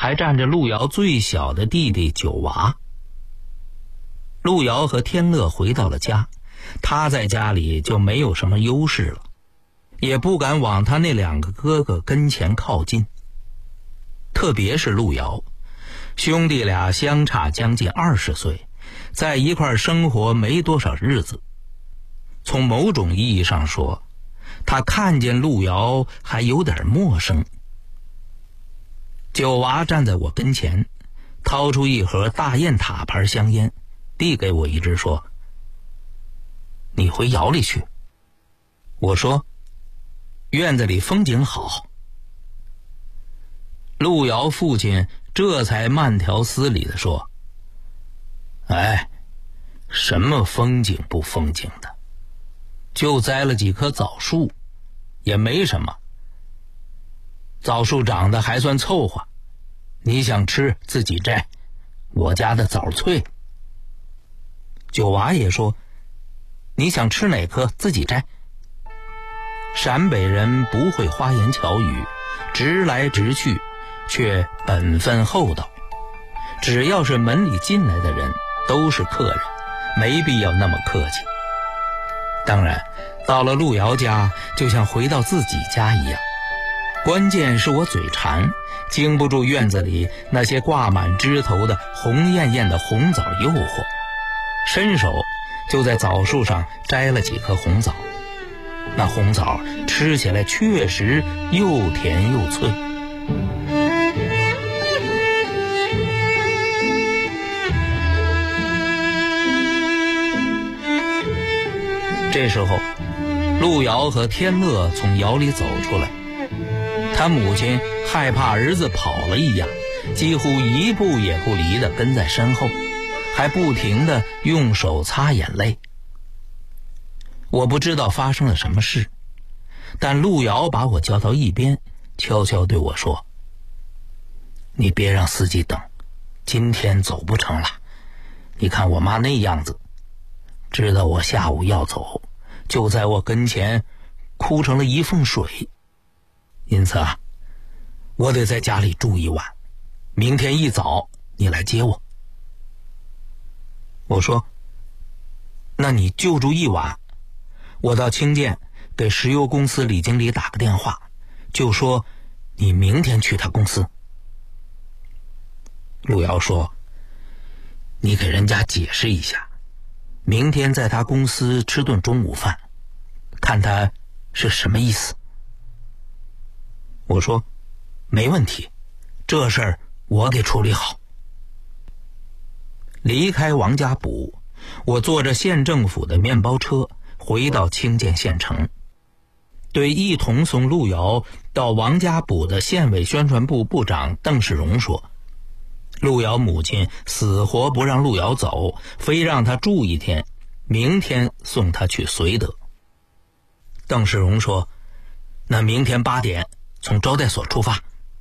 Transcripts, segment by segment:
还站着路遥最小的弟弟九娃。路遥和天乐回到了家，他在家里就没有什么优势了，也不敢往他那两个哥哥跟前靠近。特别是路遥，兄弟俩相差将近20岁，在一块生活没多少日子。从某种意义上说，他看见路遥还有点陌生。九娃站在我跟前，掏出一盒大雁塔牌香烟，递给我一支，说：“你回窑里去。”我说：“院子里风景好。”路遥父亲这才慢条斯理地说：“哎，什么风景不风景的，就栽了几棵枣树，也没什么。枣树长得还算凑合，你想吃自己摘，我家的枣脆。”九娃也说：“你想吃哪棵自己摘。”陕北人不会花言巧语，直来直去，却本分厚道。只要是门里进来的人都是客人，没必要那么客气。当然，到了路遥家就像回到自己家一样。关键是我嘴馋，经不住院子里那些挂满枝头的红艳艳的红枣诱惑，伸手就在枣树上摘了几颗红枣。那红枣吃起来确实又甜又脆。这时候，路遥和天乐从窑里走出来，他母亲害怕儿子跑了一样，几乎一步也不离地跟在身后，还不停地用手擦眼泪。我不知道发生了什么事，但路遥把我叫到一边，悄悄对我说：“你别让司机等，今天走不成了。你看我妈那样子，知道我下午要走，就在我跟前哭成了一缝水。因此啊，我得在家里住一晚，明天一早你来接我。”我说：“那你就住一晚，我到清涧给石油公司李经理打个电话，就说你明天去他公司。”路遥说：“你给人家解释一下，明天在他公司吃顿中午饭，看他是什么意思。”我说：“没问题，这事儿我给处理好。”离开王家堡，我坐着县政府的面包车回到清涧县城，对一同送路遥到王家堡的县委宣传部部长邓世荣说：“路遥母亲死活不让路遥走，非让他住一天，明天送他去绥德。”邓世荣说：“那明天8点从招待所出发。”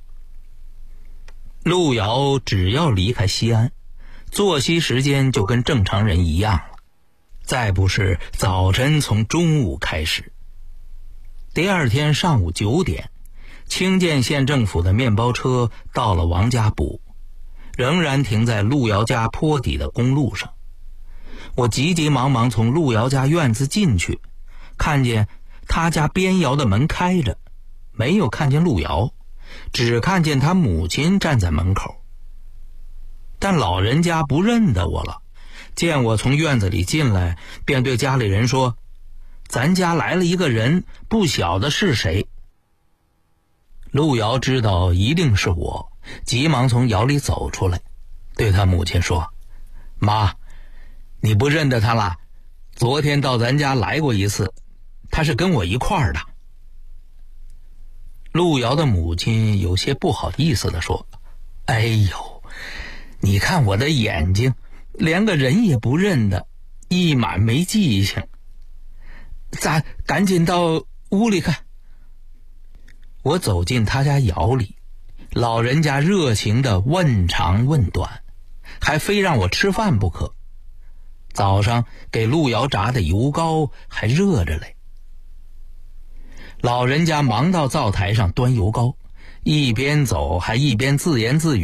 路遥只要离开西安，作息时间就跟正常人一样了，再不是早晨从中午开始。第二天上午9点，清涧县政府的面包车到了王家堡，仍然停在路遥家坡底的公路上。我急急忙忙从路遥家院子进去，看见他家边窑的门开着，没有看见路遥，只看见他母亲站在门口。但老人家不认得我了，见我从院子里进来，便对家里人说：“咱家来了一个人，不晓得是谁。”路遥知道一定是我，急忙从窑里走出来，对他母亲说：“妈，你不认得他了？昨天到咱家来过一次，他是跟我一块儿的。”路遥的母亲有些不好意思地说：“哎呦，你看我的眼睛，连个人也不认得，一满没记性。咱赶紧到屋里看。”我走进他家窑里，老人家热情地问长问短，还非让我吃饭不可。早上给路遥炸的油糕还热着嘞。老人家忙到灶台上端油糕，一边走还一边自言自语